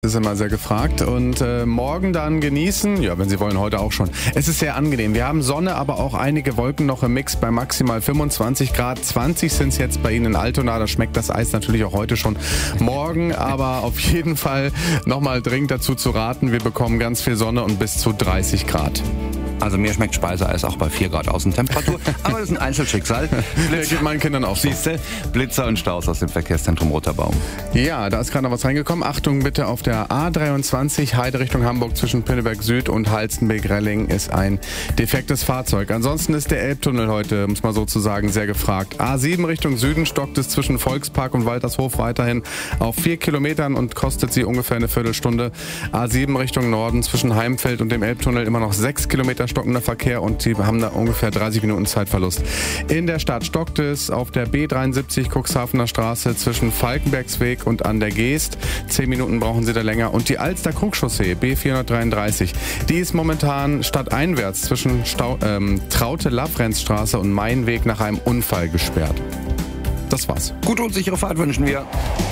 Ist immer sehr gefragt und morgen dann genießen, ja, wenn Sie wollen, heute auch schon. Es ist sehr angenehm. Wir haben Sonne, aber auch einige Wolken noch im Mix bei maximal 25 Grad. 20 sind es jetzt bei Ihnen in Altona. Da schmeckt das Eis natürlich auch heute schon. Morgen aber auf jeden Fall nochmal dringend dazu zu raten. Wir bekommen ganz viel Sonne und bis zu 30 Grad. Also mir schmeckt Speiseeis auch bei 4 Grad Außentemperatur, aber das ist ein Einzelschicksal. Geht meinen Kindern auch so. Siehste, Blitzer und Staus aus dem Verkehrszentrum Roter Baum. Ja, da ist gerade noch was reingekommen. Achtung bitte, auf der A23 Heide Richtung Hamburg zwischen Pinneberg Süd und Halstenberg-Relling ist ein defektes Fahrzeug. Ansonsten ist der Elbtunnel heute, muss man sozusagen, sehr gefragt. A7 Richtung Süden stockt es zwischen Volkspark und Waltershof weiterhin auf 4 Kilometern und kostet sie ungefähr eine Viertelstunde. A7 Richtung Norden zwischen Heimfeld und dem Elbtunnel immer noch 6 Kilometer stockender Verkehr und sie haben da ungefähr 30 Minuten Zeitverlust. In der Stadt stockt es auf der B73 Cuxhavener Straße zwischen Falkenbergsweg und an der Geest. 10 Minuten brauchen sie da länger. Und die Alster-Krug-Chaussee B433, die ist momentan stadteinwärts zwischen Traute-Labrenzstraße und Mainweg nach einem Unfall gesperrt. Das war's. Gute und sichere Fahrt wünschen wir.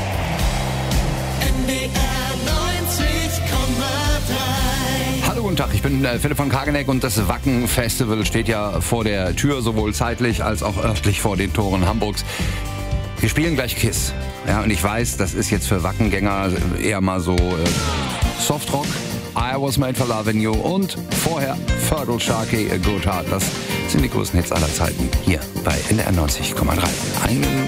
Guten Tag, ich bin Philipp von Kageneck und das Wacken-Festival steht ja vor der Tür, sowohl zeitlich als auch örtlich vor den Toren Hamburgs. Wir spielen gleich KISS. Ja, und ich weiß, das ist jetzt für Wackengänger eher mal so Softrock. I Was Made for Loving You und vorher Fertile Sharky, A Good Heart. Das sind die größten Hits aller Zeiten hier bei NDR 90,3. Einen